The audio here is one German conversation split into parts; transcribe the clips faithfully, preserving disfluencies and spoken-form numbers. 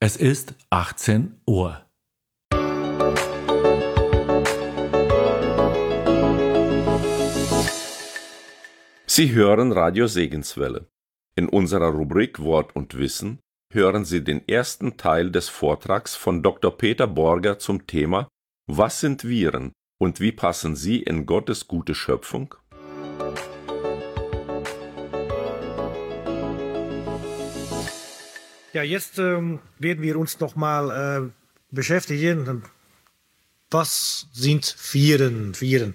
Es ist achtzehn Uhr. Sie hören Radio Segenswelle. In unserer Rubrik Wort und Wissen hören Sie den ersten Teil des Vortrags von Doktor Peter Borger zum Thema Was sind Viren und wie passen sie in Gottes gute Schöpfung? Ja, jetzt ähm, werden wir uns nochmal äh, beschäftigen. Was sind Viren? Viren.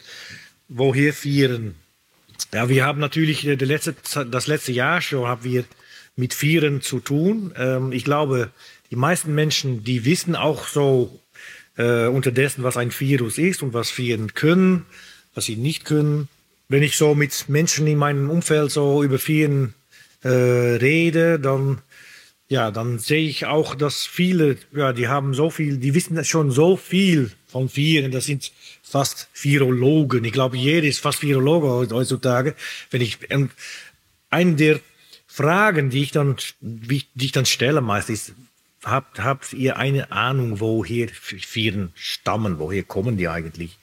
Woher Viren? Ja, wir haben natürlich äh, die letzte, das letzte Jahr schon haben wir mit Viren zu tun. Ähm, ich glaube, die meisten Menschen, die wissen auch so äh, unterdessen, was ein Virus ist und was Viren können, was sie nicht können. Wenn ich so mit Menschen in meinem Umfeld so über Viren äh, rede, dann Ja, dann sehe ich auch, dass viele, ja, die haben so viel, die wissen schon so viel von Viren. Das sind fast Virologen. Ich glaube, jeder ist fast Virologe heutzutage. Wenn ich, ähm, eine der Fragen, die ich dann, die ich dann stelle meistens, habt, habt ihr eine Ahnung, woher Viren stammen? Woher kommen die eigentlich?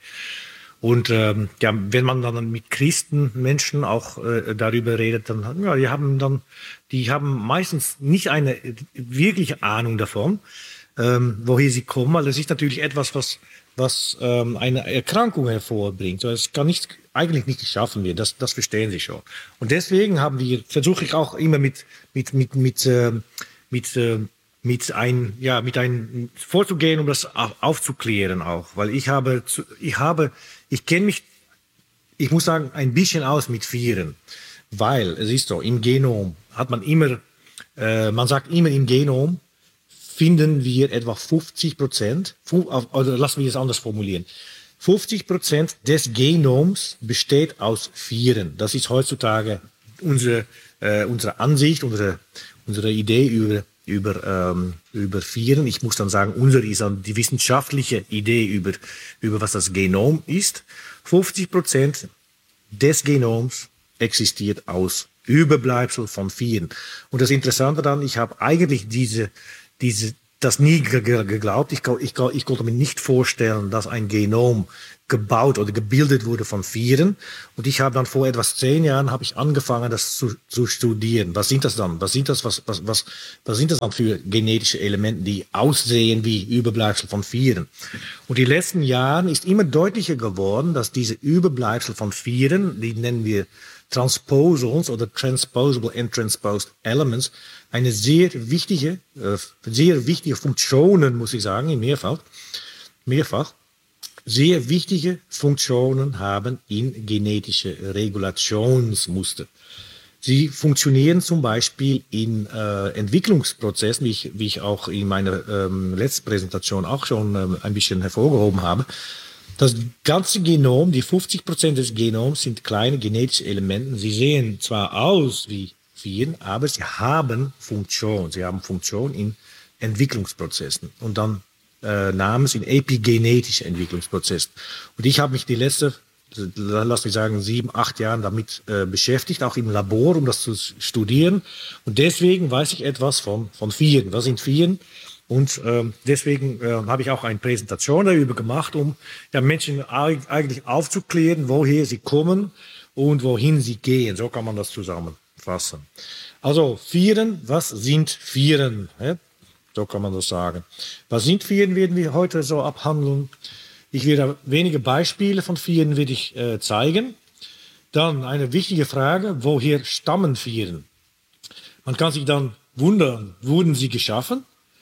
Und ähm, ja, wenn man dann mit Christen, Menschen auch äh, darüber redet, dann ja, die haben dann, die haben meistens nicht eine wirkliche Ahnung davon, ähm, woher sie kommen, weil das ist natürlich etwas, was was ähm, eine Erkrankung hervorbringt. So, es kann nicht eigentlich nicht geschaffen werden. Das das verstehen Sie schon. Und deswegen haben wir versuche ich auch immer mit mit mit mit äh, mit äh, mit ein ja mit ein vorzugehen, um das aufzuklären auch, weil ich habe ich habe ich kenne mich ich muss sagen ein bisschen aus mit Viren, weil es ist so, im Genom hat man immer äh, man sagt immer im Genom finden wir etwa fünfzig Prozent, oder lassen wir es anders formulieren, fünfzig Prozent des Genoms besteht aus Viren. Das ist heutzutage unsere äh, unsere Ansicht, unsere unsere Idee über über ähm, über Viren. Ich muss dann sagen, unsere ist dann die wissenschaftliche Idee über über was das Genom ist. fünfzig Prozent des Genoms existiert aus Überbleibsel von Viren. Und das Interessante dann, ich habe eigentlich diese diese das nie geglaubt. Ich, ich, ich konnte mir nicht vorstellen, dass ein Genom gebaut oder gebildet wurde von Viren. Und ich habe dann vor etwas zehn Jahren habe ich angefangen, das zu, zu studieren. Was sind das dann? Was sind das, was, was, was, was sind das dann für genetische Elemente, die aussehen wie Überbleibsel von Viren? Und die letzten Jahren ist immer deutlicher geworden, dass diese Überbleibsel von Viren, die nennen wir Transposons oder Transposable and Transposed Elements, eine sehr wichtige, äh, sehr wichtige Funktionen, muss ich sagen, in mehrfach, mehrfach, sehr wichtige Funktionen haben in genetische Regulationsmuster. Sie funktionieren zum Beispiel in äh, Entwicklungsprozessen, wie ich, wie ich auch in meiner ähm, letzten Präsentation auch schon ähm, ein bisschen hervorgehoben habe. Das ganze Genom, die fünfzig Prozent des Genoms sind kleine genetische Elemente. Sie sehen zwar aus wie Viren, aber sie haben Funktion. Sie haben Funktion in Entwicklungsprozessen und dann äh, namens in epigenetische Entwicklungsprozessen. Und ich habe mich die letzte, lass mich sagen, sieben, acht Jahren damit äh, beschäftigt, auch im Labor, um das zu studieren. Und deswegen weiß ich etwas von, von Viren. Was sind Viren? Und ähm, deswegen äh, habe ich auch eine Präsentation darüber gemacht, um ja, Menschen eigentlich aufzuklären, woher sie kommen und wohin sie gehen. So kann man das zusammenfassen. Also Viren, was sind Viren? Hä? So kann man das sagen. Was sind Viren, werden wir heute so abhandeln. Ich werde wenige Beispiele von Viren werde ich, äh, zeigen. Dann eine wichtige Frage, woher stammen Viren? Man kann sich dann wundern, wurden sie geschaffen?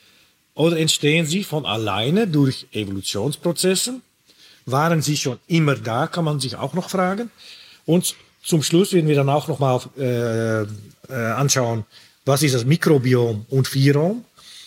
Oder entstehen sie von alleine durch Evolutionsprozesse? Waren sie schon immer da, kann man sich auch noch fragen. Und zum Schluss werden wir dann auch noch mal äh, äh, anschauen, was ist das Mikrobiom und Virom.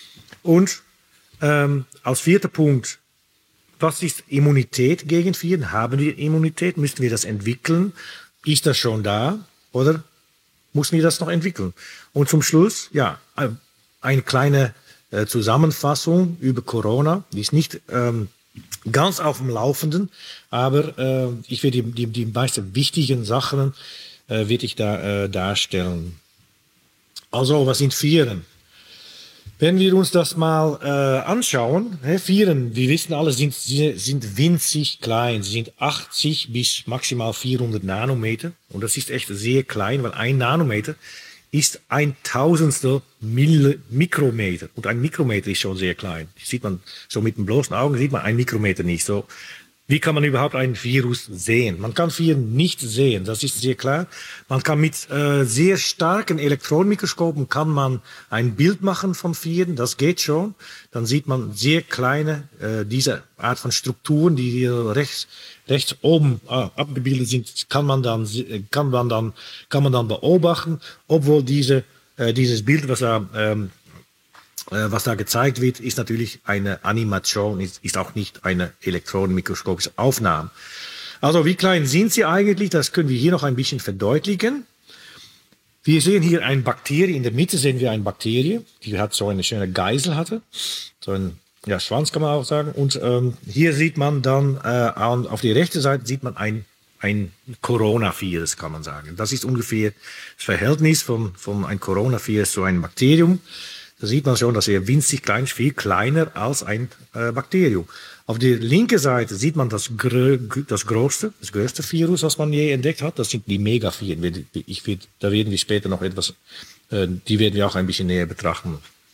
Und ähm, als vierter Punkt, was ist Immunität gegen Viren? Haben wir Immunität? Müssen wir das entwickeln? Ist das schon da? Oder müssen wir das noch entwickeln? Und zum Schluss, ja, eine kleine äh, Zusammenfassung über Corona. Die ist nicht ähm, ganz auf dem Laufenden, aber äh, ich werde die, die, die meisten wichtigen Sachen äh, werde ich da äh, darstellen. Also, was sind Viren? Wenn wir uns das mal äh, anschauen, ne, Viren, wir wissen alle, sind, sind winzig klein. Sie sind achtzig bis maximal vierhundert Nanometer. Und das ist echt sehr klein, weil ein Nanometer ist ein Tausendstel Mill- Mikrometer. Und ein Mikrometer ist schon sehr klein. Das sieht man so mit den bloßen Augen, sieht man ein Mikrometer nicht. So, wie kann man überhaupt ein Virus sehen? Man kann Viren nicht sehen, das ist sehr klar. Man kann mit äh, sehr starken Elektronenmikroskopen kann man ein Bild machen von Viren, das geht schon. Dann sieht man sehr kleine, äh, diese Art von Strukturen, die hier rechts, rechts oben äh, abgebildet sind, kann man dann, kann man dann, kann man dann beobachten, obwohl diese, äh, dieses Bild, was da ähm, was da gezeigt wird, ist natürlich eine Animation, ist, ist auch nicht eine elektronenmikroskopische Aufnahme. Also wie klein sind sie eigentlich? Das können wir hier noch ein bisschen verdeutlichen. Wir sehen hier eine Bakterie, in der Mitte sehen wir eine Bakterie, die hat so eine schöne Geisel hatte, so ein ja, Schwanz kann man auch sagen. Und ähm, hier sieht man dann, äh, auf der rechten Seite sieht man ein, ein Coronavirus, kann man sagen. Das ist ungefähr das Verhältnis von, von einem Coronavirus zu einem Bakterium. Da sieht man schon, dass er winzig klein ist, viel kleiner als ein äh, Bakterium. Auf der linken Seite sieht man das, grö- das größte, das größte Virus, was man je entdeckt hat. Das sind die Megaviren. Ich, ich, da werden wir später noch etwas, äh, die werden wir auch ein bisschen näher betrachten.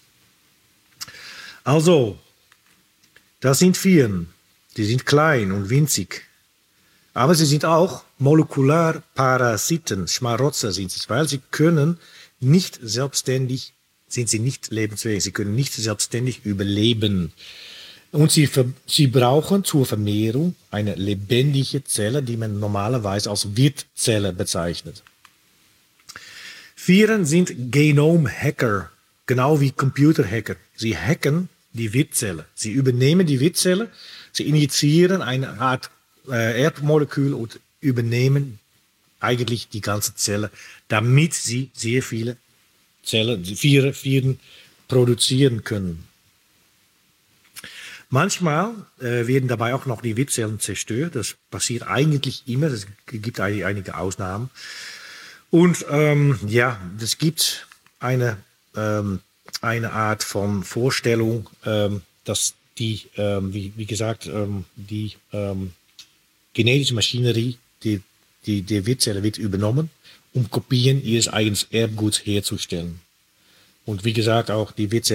Also, das sind Viren. Die sind klein und winzig. Aber sie sind auch Molekularparasiten, Schmarotzer sind sie, weil sie können nicht selbstständig sind sie nicht lebensfähig. Sie können nicht selbstständig überleben. Und sie, sie brauchen zur Vermehrung eine lebendige Zelle, die man normalerweise als Wirtszelle bezeichnet. Viren sind Genom-Hacker, genau wie Computerhacker. Sie hacken die Wirtzelle. Sie übernehmen die Wirtzelle, sie injizieren eine Art äh, Erbmolekül und übernehmen eigentlich die ganze Zelle, damit sie sehr viele Zellen, Viren, Viren produzieren können. Manchmal äh, werden dabei auch noch die Wirtzellen zerstört. Das passiert eigentlich immer. Es gibt einige Ausnahmen. Und ähm, ja, es gibt eine, ähm, eine Art von Vorstellung, ähm, dass die, ähm, wie, wie gesagt, ähm, die ähm, genetische Maschinerie, die, die, die Wirtzelle wird übernommen, um Kopien ihres eigenen Erbguts herzustellen. Und wie gesagt, auch die Wirtzelle